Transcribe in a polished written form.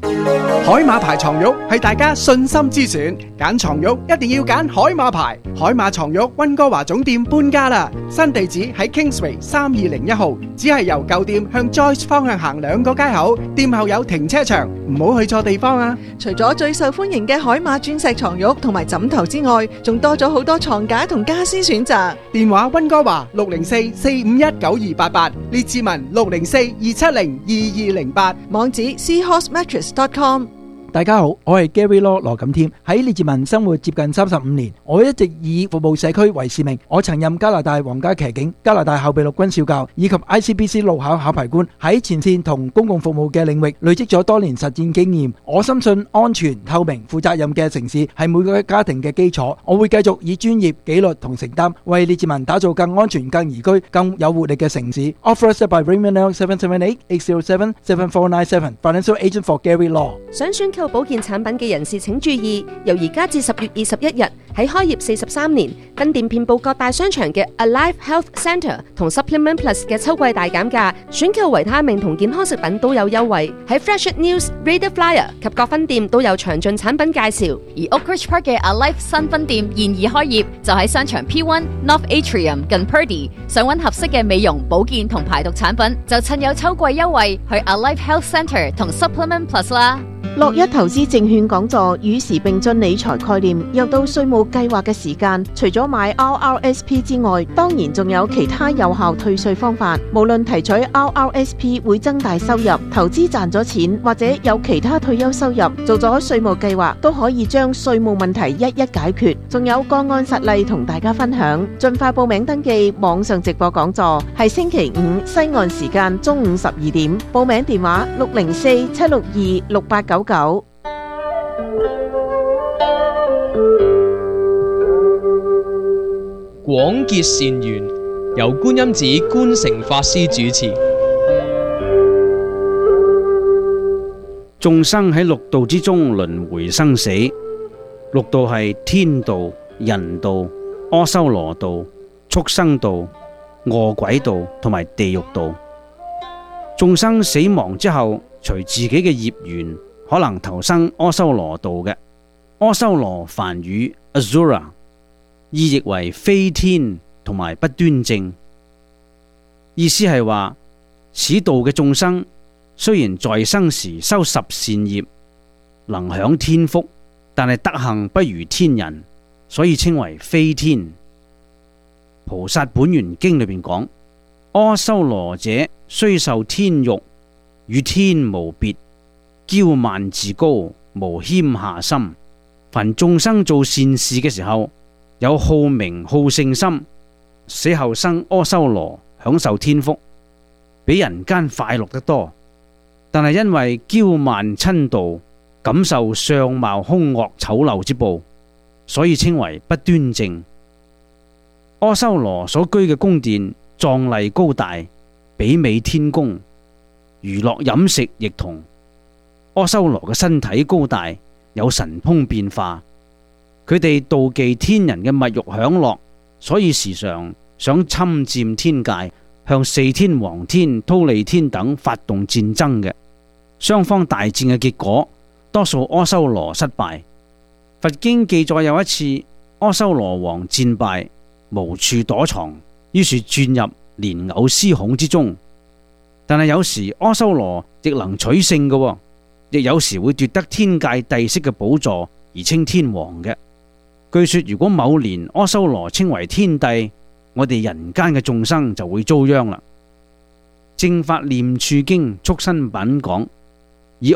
海馬牌床褥係大家信心之選，揀床褥一定要揀海馬牌。海馬床褥溫哥華總店搬家啦，新地址喺 Kingsway 3201號，只係由舊店向 Joyce 方向行2個街口，店後有停車場，唔好去錯地方啊！ 除咗最受歡迎嘅海馬鑽石床褥同埋枕頭之外，仲多咗好多床架同家私選擇。 電話溫哥華604-451-9288，列治文604-270-2208， 網址 seahorsemattress.com。 大家好，我係 Gary Law 羅錦添。喺列治文生活接近35年，我一直以服務社區為使命。我曾任加拿大皇家騎警、加拿大後備陸軍少校以及 ICBC 路考考牌官，喺前線同公共服務嘅領域累積咗多年實戰經驗。我深信安全、透明、負責任嘅城市係每個家庭嘅基礎。我會繼續以專業、紀律同承擔，為列治文打造更安全、更宜居、更有活力嘅城市。Authorized by Raymond L 778-807-7497 Financial Agent for Gary Law。 想選購保健產品嘅人士請注意，由而家至10月21日，喺開業43年，分店遍佈各大商場嘅 Alive Health Centre 同 Supplement Plus 嘅秋季大減價，選購維他命同健康食品都有優惠。喺 Fresh News、Reader Flyer 及各分店都有詳盡產品介紹。 而 Oakridge Park 嘅 Alive 新分店現已開業，就喺商場 P1 North Atrium 近 Purdy。想揾合適嘅美容、保健同排毒產品，就趁有秋季優惠去 Alive Health Centre 同 Supplement Plus 啦。 樂一投資證券講座與時並進理財概念，又到稅務計劃嘅時間。除咗買 RRSP 之外，當然仲有其他有效退稅方法。無論提取 RRSP 會增大收入、投資賺咗錢，或者有其他退休收入，做咗稅務計劃都可以將稅務問題一一解決。仲有個案實例同大家分享。盡快報名登記網上直播講座，係星期五西岸時間中午12點。報名電話604-762-6899。 廣結善緣，由觀音寺觀誠法師主持。 眾生喺六道之中輪迴生死，六道係天道、人道、阿修羅道、畜生道、餓鬼道同埋地獄道。眾生死亡之後，隨自己嘅業緣，可能投生阿修羅道嘅。阿修羅梵語 Asura， 意譯為非天同埋不端正，意思係話此道嘅眾生雖然在生時修十善業，能享天福，但係德行不如天人，所以稱為非天。菩薩本願經裏邊講，阿修羅者雖受天欲，與天無別，驕慢自高，無謙下心。凡眾生做善事嘅時候，有好名好勝心，死後生阿修羅，享受天福，比人間快樂得多。但係因為驕慢嗔妒，感受相貌兇惡醜陋之報，所以稱為不端正。阿修羅所居嘅宮殿壯麗高大，媲美天宮，娛樂飲食亦同。阿修羅嘅身體高大，有神通變化，佢哋妒忌天人嘅物欲享樂，所以時常想侵佔天界，向四天王天、忉利天等發動戰爭嘅。雙方大戰嘅結果，多數阿修羅失敗。佛經記載有一次，阿修羅王戰敗，無處躲藏，於是轉入蓮藕絲孔之中。但係有時阿修羅亦能取勝嘅，亦有時會奪得天界帝釋嘅寶座而稱天王嘅。據說如果某年阿修羅稱為天帝，我哋人間嘅眾生就會遭殃啦。正法念處經畜生品講，